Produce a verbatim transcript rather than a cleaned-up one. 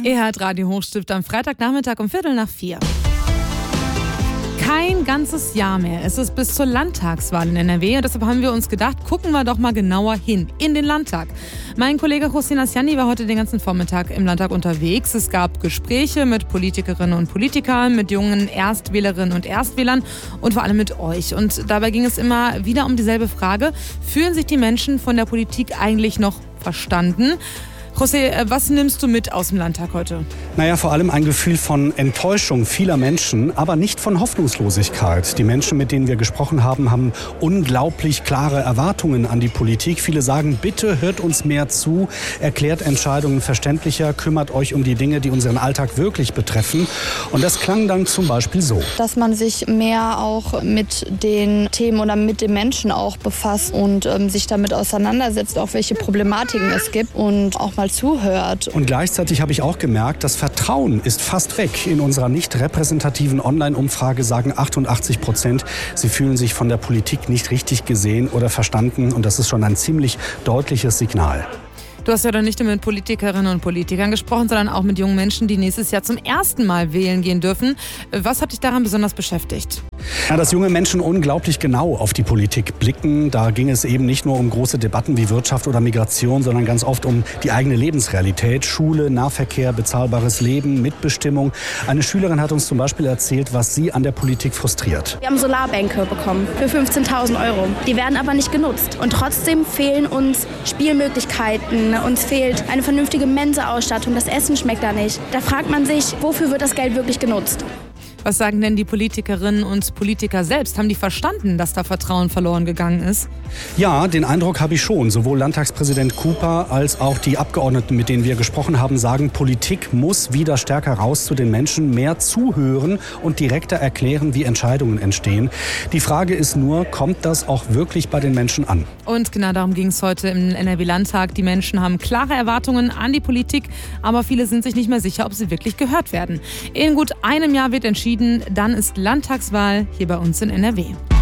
Ihr hört Radio Hochstift am Freitagnachmittag um Viertel nach vier. Kein ganzes Jahr mehr. Es ist bis zur Landtagswahl in N R W und deshalb haben wir uns gedacht, gucken wir doch mal genauer hin, in den Landtag. Mein Kollege Hossein Asjani war heute den ganzen Vormittag im Landtag unterwegs. Es gab Gespräche mit Politikerinnen und Politikern, mit jungen Erstwählerinnen und Erstwählern und vor allem mit euch. Und dabei ging es immer wieder um dieselbe Frage: Fühlen sich die Menschen von der Politik eigentlich noch verstanden? José, was nimmst du mit aus dem Landtag heute? Naja, vor allem ein Gefühl von Enttäuschung vieler Menschen, aber nicht von Hoffnungslosigkeit. Die Menschen, mit denen wir gesprochen haben, haben unglaublich klare Erwartungen an die Politik. Viele sagen, bitte hört uns mehr zu, erklärt Entscheidungen verständlicher, kümmert euch um die Dinge, die unseren Alltag wirklich betreffen. Und das klang dann zum Beispiel so. Dass man sich mehr auch mit den Themen oder mit den Menschen auch befasst und ähm, sich damit auseinandersetzt, auch welche Problematiken es gibt und auch mal zuhört. Und gleichzeitig habe ich auch gemerkt, das Vertrauen ist fast weg. In unserer nicht repräsentativen Online-Umfrage sagen achtundachtzig Prozent, sie fühlen sich von der Politik nicht richtig gesehen oder verstanden. Und das ist schon ein ziemlich deutliches Signal. Du hast ja dann nicht nur mit Politikerinnen und Politikern gesprochen, sondern auch mit jungen Menschen, die nächstes Jahr zum ersten Mal wählen gehen dürfen. Was hat dich daran besonders beschäftigt? Ja, dass junge Menschen unglaublich genau auf die Politik blicken. Da ging es eben nicht nur um große Debatten wie Wirtschaft oder Migration, sondern ganz oft um die eigene Lebensrealität. Schule, Nahverkehr, bezahlbares Leben, Mitbestimmung. Eine Schülerin hat uns zum Beispiel erzählt, was sie an der Politik frustriert. Wir haben Solarbänke bekommen für fünfzehntausend Euro. Die werden aber nicht genutzt. Und trotzdem fehlen uns Spielmöglichkeiten. Uns fehlt eine vernünftige Mensa-Ausstattung. Das Essen schmeckt da nicht. Da fragt man sich, wofür wird das Geld wirklich genutzt? Was sagen denn die Politikerinnen und Politiker selbst? Haben die verstanden, dass da Vertrauen verloren gegangen ist? Ja, den Eindruck habe ich schon. Sowohl Landtagspräsident Cooper als auch die Abgeordneten, mit denen wir gesprochen haben, sagen, Politik muss wieder stärker raus zu den Menschen, mehr zuhören und direkter erklären, wie Entscheidungen entstehen. Die Frage ist nur, kommt das auch wirklich bei den Menschen an? Und genau darum ging es heute im N R W-Landtag. Die Menschen haben klare Erwartungen an die Politik, aber viele sind sich nicht mehr sicher, ob sie wirklich gehört werden. In gut einem Jahr wird entschieden, dann ist Landtagswahl hier bei uns in N R W.